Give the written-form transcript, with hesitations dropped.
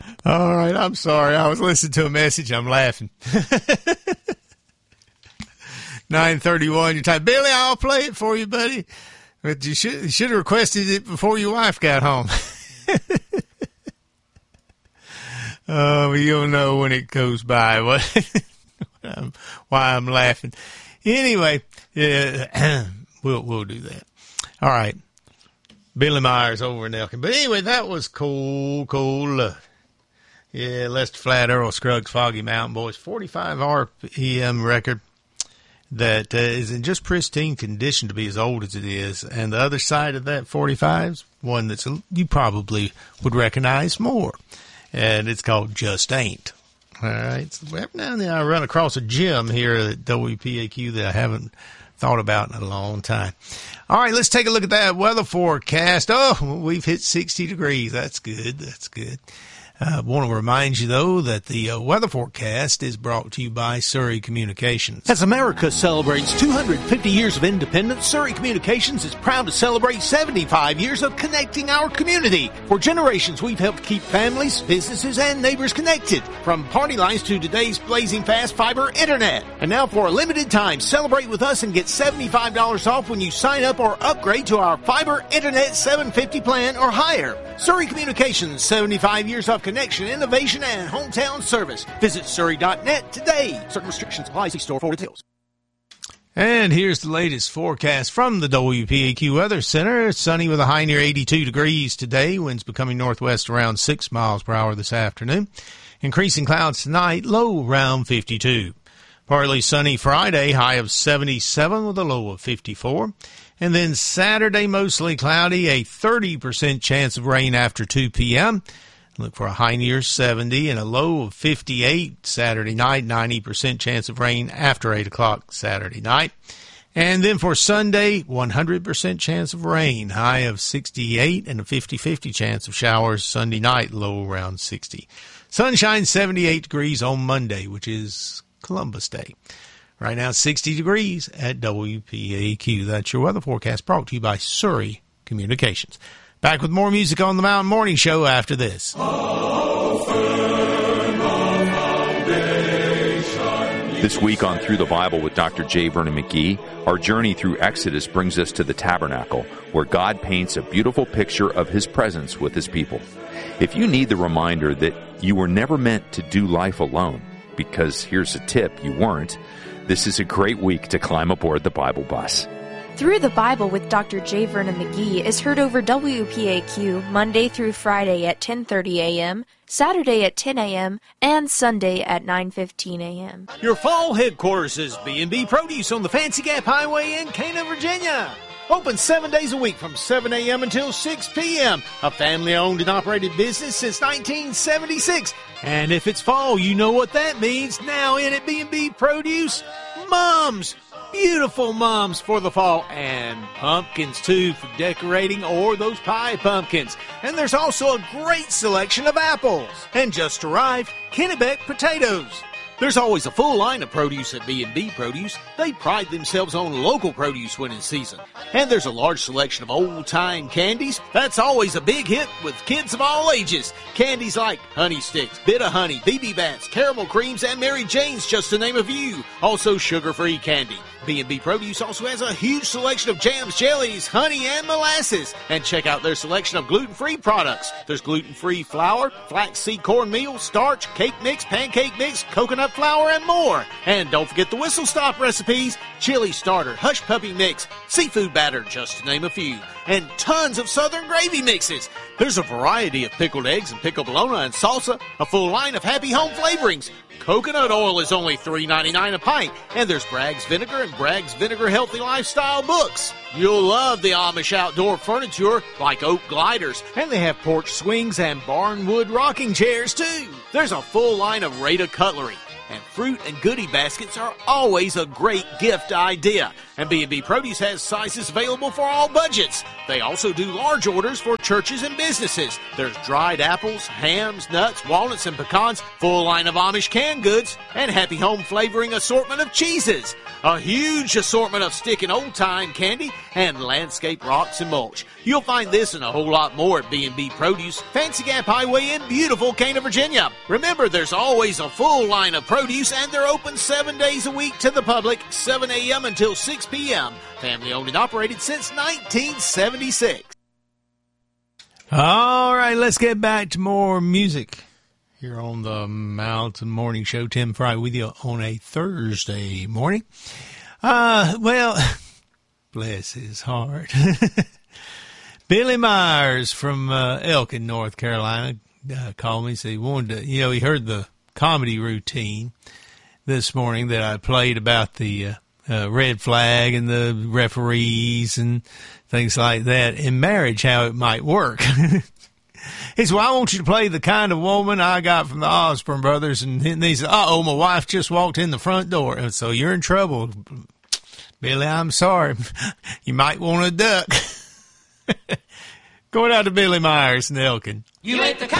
All right, I'm sorry. I was listening to a message. I'm laughing. 9:31 your time. Billy, I'll play it for you, buddy. But you should have requested it before your wife got home. You'll know when it goes by why I'm laughing. Anyway, we'll do that. All right. Billy Myers over in Elkin. But anyway, that was cold love. Yeah, Lester Flatt, Earl Scruggs, Foggy Mountain Boys, 45 RPM record that is in just pristine condition to be as old as it is. And the other side of that 45 is one that you probably would recognize more. And it's called Just Ain't. All right. So every now and then I run across a gem here at WPAQ that I haven't thought about in a long time. All right, let's take a look at that weather forecast. Oh, we've hit 60 degrees. That's good. That's good. I want to remind you, though, that the weather forecast is brought to you by Surrey Communications. As America celebrates 250 years of independence, Surrey Communications is proud to celebrate 75 years of connecting our community. For generations, we've helped keep families, businesses, and neighbors connected. From party lines to today's blazing fast fiber internet. And now for a limited time, celebrate with us and get $75 off when you sign up or upgrade to our fiber internet 750 plan or higher. Surrey Communications, 75 years of connection, innovation, and hometown service. Visit Surrey.net today. Certain restrictions apply. See store for details. And here's the latest forecast from the WPAQ Weather Center. It's sunny with a high near 82 degrees today. Winds becoming northwest around 6 miles per hour this afternoon. Increasing clouds tonight, low around 52. Partly sunny Friday, high of 77 with a low of 54. And then Saturday, mostly cloudy, a 30% chance of rain after 2 p.m. Look for a high near 70 and a low of 58 Saturday night, 90% chance of rain after 8 o'clock Saturday night. And then for Sunday, 100% chance of rain, high of 68 and a 50-50 chance of showers Sunday night, low around 60. Sunshine 78 degrees on Monday, which is Columbus Day. Right now, 60 degrees at WPAQ. That's your weather forecast brought to you by Surrey Communications. Back with more music on the Mountain Morning Show after this. This week on Through the Bible with Dr. J. Vernon McGee, our journey through Exodus brings us to the tabernacle, where God paints a beautiful picture of His presence with His people. If you need the reminder that you were never meant to do life alone, because here's a tip, you weren't, this is a great week to climb aboard the Bible bus. Through the Bible with Dr. J. Vernon McGee is heard over WPAQ Monday through Friday at 10:30 a.m., Saturday at 10 a.m., and Sunday at 9:15 a.m. Your fall headquarters is B&B Produce on the Fancy Gap Highway in Cana, Virginia. Open 7 days a week from 7 a.m. until 6 p.m. A family-owned and operated business since 1976. And if it's fall, you know what that means. Now in at B&B Produce, mums. Beautiful mums for the fall, and pumpkins too for decorating, or those pie pumpkins. And there's also a great selection of apples. And just arrived, Kennebec potatoes. There's always a full line of produce at B&B Produce. They pride themselves on local produce when in season. And there's a large selection of old-time candies. That's always a big hit with kids of all ages. Candies like Honey Sticks, Bit of Honey, BB Bats, Caramel Creams, and Mary Jane's, just to name a few. Also sugar-free candy. B&B Produce also has a huge selection of jams, jellies, honey, and molasses. And check out their selection of gluten-free products. There's gluten-free flour, flaxseed cornmeal, starch, cake mix, pancake mix, coconut flour, and more. And don't forget the Whistle Stop recipes, chili starter, hush puppy mix, seafood batter, just to name a few. And tons of southern gravy mixes. There's a variety of pickled eggs and pickled bologna and salsa, a full line of happy home flavorings. Coconut oil is only $3.99 a pint, and there's Bragg's Vinegar and Bragg's Vinegar Healthy Lifestyle books. You'll love the Amish outdoor furniture like oak gliders, and they have porch swings and barnwood rocking chairs too. There's a full line of Rada cutlery, and fruit and goodie baskets are always a great gift idea. And B&B Produce has sizes available for all budgets. They also do large orders for churches and businesses. There's dried apples, hams, nuts, walnuts, and pecans, full line of Amish canned goods, and happy home flavoring assortment of cheeses. A huge assortment of stick and old-time candy and landscape rocks and mulch. You'll find this and a whole lot more at B&B Produce, Fancy Gap Highway in beautiful Cana, Virginia. Remember, there's always a full line of produce, and they're open 7 days a week to the public, 7 a.m. until 6 p.m. Family owned and operated since 1976. All right, let's get back to more music here on the Mountain Morning Show. Tim Fry with you on a Thursday morning. Well, bless his heart. Billy Myers from Elkin, North Carolina, called me and said he wanted to, he heard the comedy routine this morning that I played about the red flag and the referees and things like that in marriage, how it might work. He said, well, I want you to play the kind of woman I got from the Osborne brothers. And he said, uh-oh, my wife just walked in the front door. And so you're in trouble. Billy, I'm sorry. You might want to duck. Going out to Billy Myers and Elkin. You ain't the